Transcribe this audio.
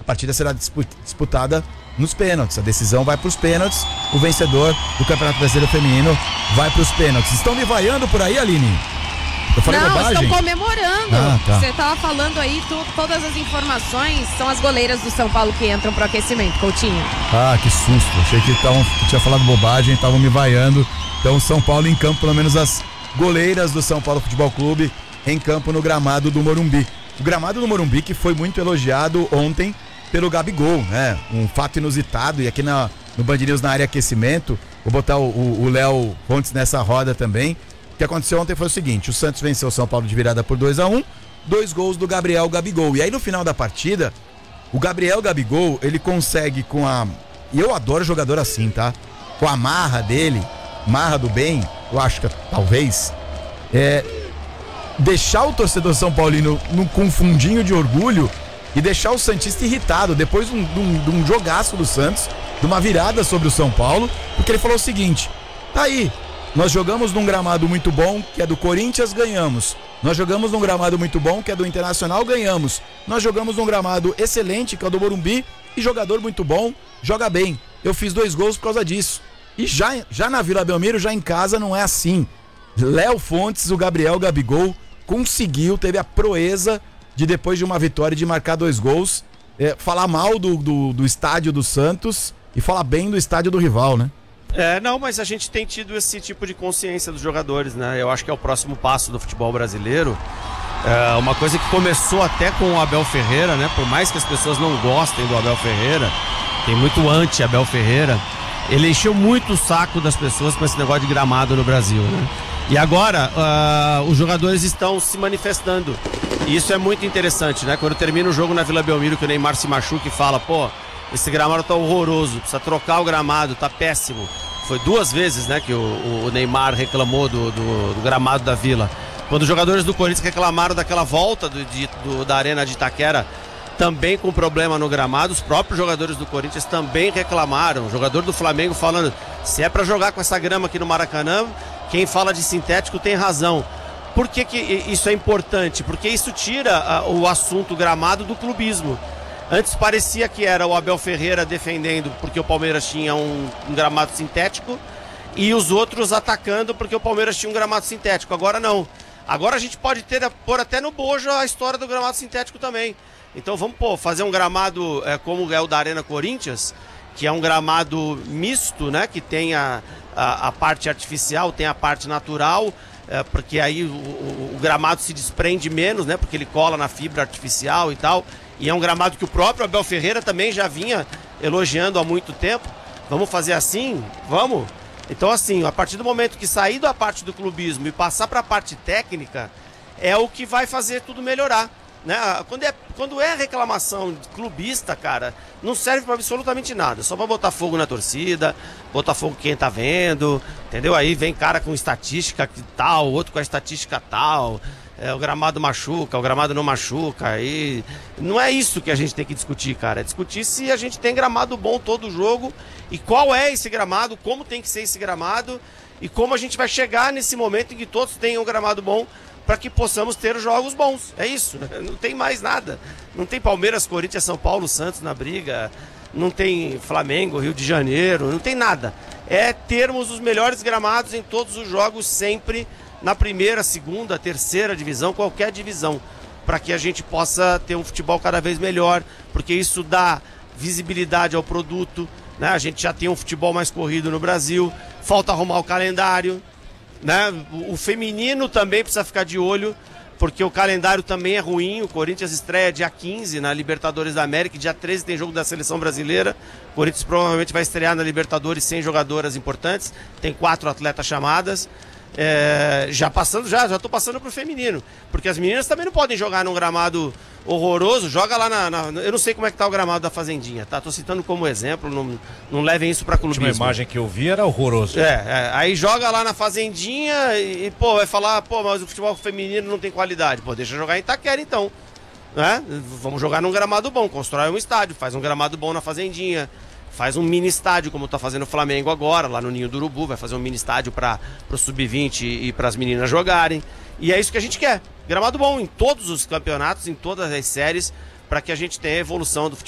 partida será disputada nos pênaltis. A decisão vai para os pênaltis. O vencedor do Campeonato Brasileiro Feminino vai para os pênaltis. Estão me vaiando por aí, Aline? Eu falei bobagem? Estão comemorando. Tá. Você estava falando aí, todas as informações são as goleiras do São Paulo que entram pro aquecimento, Coutinho. Ah, que susto. Achei que tinha falado bobagem, estavam me vaiando. Então, São Paulo em campo, pelo menos as goleiras do São Paulo Futebol Clube em campo no gramado do Morumbi. O gramado do Morumbi que foi muito elogiado ontem pelo Gabigol, né? Um fato inusitado. E aqui no Band News, na área aquecimento, vou botar o Léo Fontes nessa roda também. O que aconteceu ontem foi o seguinte: o Santos venceu o São Paulo de virada por 2-1, 2 gols do Gabriel Gabigol. E aí no final da partida, o Gabriel Gabigol, ele consegue com a... E eu adoro jogador assim, tá? Com a marra dele, marra do bem, eu acho que talvez, deixar o torcedor São Paulino com um fundinho de orgulho e deixar o santista irritado depois de um jogaço do Santos, de uma virada sobre o São Paulo, porque ele falou o seguinte: tá aí, nós jogamos num gramado muito bom, que é do Corinthians, ganhamos. Nós jogamos num gramado muito bom, que é do Internacional, ganhamos. Nós jogamos num gramado excelente, que é o do Morumbi, e jogador muito bom, joga bem. Eu fiz 2 gols por causa disso. E já na Vila Belmiro, já em casa, não é assim. Léo Fontes, o Gabriel Gabigol, teve a proeza de, depois de uma vitória, de marcar 2 gols, falar mal do estádio do Santos e falar bem do estádio do rival, né? Não, mas a gente tem tido esse tipo de consciência dos jogadores, né? Eu acho que é o próximo passo do futebol brasileiro. Uma coisa que começou até com o Abel Ferreira, né? Por mais que as pessoas não gostem do Abel Ferreira, tem muito anti-Abel Ferreira, ele encheu muito o saco das pessoas com esse negócio de gramado no Brasil, né? E agora, os jogadores estão se manifestando. E isso é muito interessante, né? Quando termina o jogo na Vila Belmiro, que o Neymar se machuca e fala: pô, esse gramado tá horroroso, precisa trocar o gramado, tá péssimo. Foi 2 vezes, né, que o Neymar reclamou do gramado da Vila. Quando os jogadores do Corinthians reclamaram daquela volta da Arena de Itaquera, também com problema no gramado, os próprios jogadores do Corinthians também reclamaram. O jogador do Flamengo falando: se é pra jogar com essa grama aqui no Maracanã, quem fala de sintético tem razão. Por que isso é importante? Porque isso tira o assunto gramado do clubismo. Antes parecia que era o Abel Ferreira defendendo porque o Palmeiras tinha um gramado sintético e os outros atacando porque o Palmeiras tinha um gramado sintético. Agora não. Agora a gente pode pôr até no bojo a história do gramado sintético também. Então vamos fazer um gramado como é o da Arena Corinthians, que é um gramado misto, né? Que tem a parte artificial, tem a parte natural, porque aí o gramado se desprende menos, né? Porque ele cola na fibra artificial e tal. E é um gramado que o próprio Abel Ferreira também já vinha elogiando há muito tempo. Vamos fazer assim? Vamos? Então, assim, a partir do momento que sair da parte do clubismo e passar para a parte técnica, é o que vai fazer tudo melhorar, né? Quando é reclamação clubista, cara, não serve para absolutamente nada. Só para botar fogo na torcida, botar fogo quem tá vendo, entendeu? Aí vem cara com estatística tal, outro com a estatística tal. O gramado machuca, o gramado não machuca. E não é isso que a gente tem que discutir, cara. É discutir se a gente tem gramado bom todo jogo e qual é esse gramado, como tem que ser esse gramado e como a gente vai chegar nesse momento em que todos tenham um gramado bom para que possamos ter jogos bons. É isso, não tem mais nada. Não tem Palmeiras, Corinthians, São Paulo, Santos na briga, não tem Flamengo, Rio de Janeiro, não tem nada. É termos os melhores gramados em todos os jogos sempre, na primeira, segunda, terceira divisão, qualquer divisão, para que a gente possa ter um futebol cada vez melhor, porque isso dá visibilidade ao produto, né? A gente já tem um futebol mais corrido no Brasil, falta arrumar o calendário, né? O feminino também precisa ficar de olho, porque o calendário também é ruim. O Corinthians estreia dia 15 na Libertadores da América, dia 13 tem jogo da Seleção Brasileira. O Corinthians provavelmente vai estrear na Libertadores sem jogadoras importantes, tem 4 atletas chamadas. Já tô passando pro feminino, porque as meninas também não podem jogar num gramado horroroso. Joga lá eu não sei como é que tá o gramado da Fazendinha, tá? Tô citando como exemplo, não levem isso pra clubismo. A última imagem que eu vi era horroroso. Aí joga lá na Fazendinha e vai falar: mas o futebol feminino não tem qualidade. Deixa jogar em Itaquera então, né? Vamos jogar num gramado bom, constrói um estádio, faz um gramado bom na Fazendinha. Faz um mini estádio, como está fazendo o Flamengo agora, lá no Ninho do Urubu. Vai fazer um mini estádio para o Sub-20 e para as meninas jogarem. E é isso que a gente quer. Gramado bom em todos os campeonatos, em todas as séries, para que a gente tenha a evolução do futebol.